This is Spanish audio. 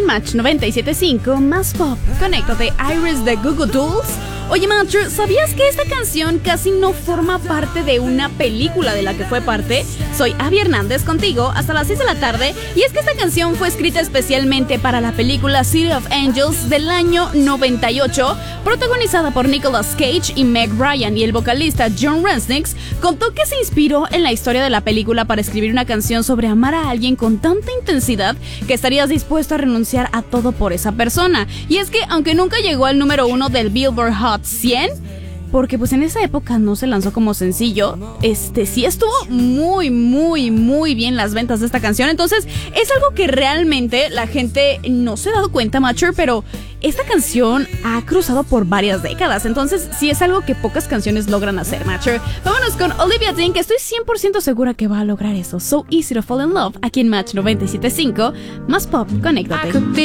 Match 97.5, más pop. Conéctate, Iris de Google Dolls. Oye, Matcher, ¿sabías que esta canción casi no forma parte de una película de la que fue parte? Soy Abby Hernández contigo hasta las 6 de la tarde, y es que esta canción fue escrita especialmente para la película City of Angels del año 98, protagonizada por Nicolas Cage y Meg Ryan, y el vocalista John Resnick contó que se inspiró en la historia de la película para escribir una canción sobre amar a alguien con tanta intensidad que estarías dispuesto a renunciar a todo por esa persona. Y es que, aunque nunca llegó al número 1 del Billboard Hot 100, porque pues en esa época no se lanzó como sencillo, sí estuvo muy bien las ventas de esta canción. Entonces es algo que realmente la gente no se ha dado cuenta, Matcher, pero esta canción ha cruzado por varias décadas. Entonces sí es algo que pocas canciones logran hacer, Matcher. Vámonos con Olivia Dean, que estoy 100% segura que va a lograr eso. So Easy to Fall in Love, aquí en Match 97.5, más pop, conéctate.